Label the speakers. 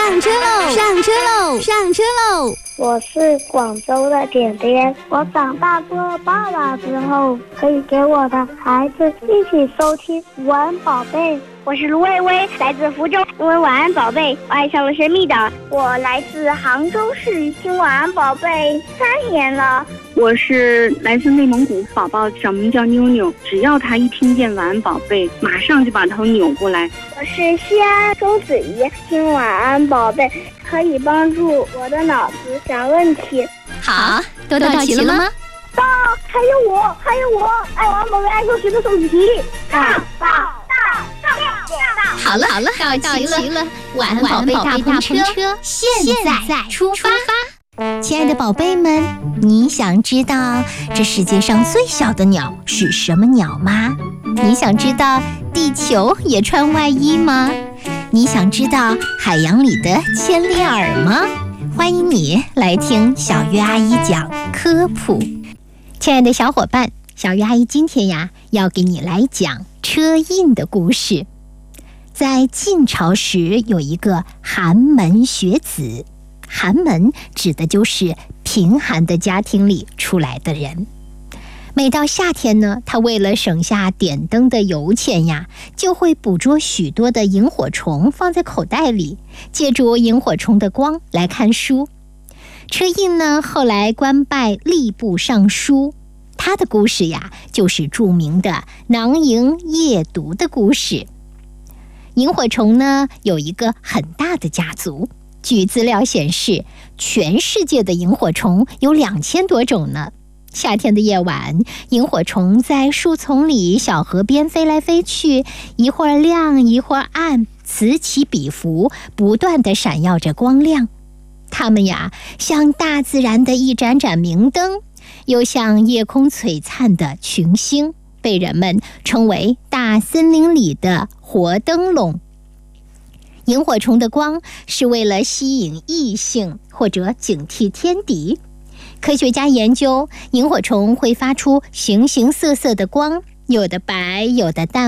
Speaker 1: 上车喽！上车喽！上车喽！
Speaker 2: 我是广州的点点，我长大做了爸爸之后，可以给我的孩子一起收听晚安宝贝。
Speaker 3: 我是卢薇薇，来自福州，因为晚安宝贝，我爱上了神秘岛。我来自杭州市，听晚安宝贝3年了。
Speaker 4: 我是来自内蒙古，宝宝小名叫妞妞，只要他一听见晚安宝贝，马上就把头扭过来。
Speaker 3: 我是西安周子怡，听晚安宝贝可以帮助我的脑子想问题。
Speaker 1: 好，都到齐了吗？
Speaker 3: 到，还有我，爱晚安宝贝爱数学的手机。到。
Speaker 1: 好了，到齐了，晚安宝贝大篷车现在出发。亲爱的宝贝们，你想知道这世界上最小的鸟是什么鸟吗？你想知道地球也穿外衣吗？你想知道海洋里的千里耳吗？欢迎你来听小月阿姨讲科普。亲爱的小伙伴，小月阿姨今天要给你来讲车胤的故事。在晋朝时，有一个寒门学子。寒门指的就是贫寒的家庭里出来的人。每到夏天呢，他为了省下点灯的油钱就会捕捉许多的萤火虫放在口袋里，借助萤火虫的光来看书。车胤呢，后来官拜吏部尚书。他的故事就是著名的囊萤夜读的故事。萤火虫呢，有一个很大的家族。据资料显示，全世界的萤火虫有2000多种呢。夏天的夜晚，萤火虫在树丛里、小河边飞来飞去，一会儿亮一会儿暗，此起彼伏，不断地闪耀着光亮。它们像大自然的一盏盏明灯，又像夜空璀璨的群星，被人们称为大森林里的活灯笼。萤火虫的光是为了吸引异性或者警惕天敌。科学家研究，萤火虫会发出形形色色的光，有的白，有的淡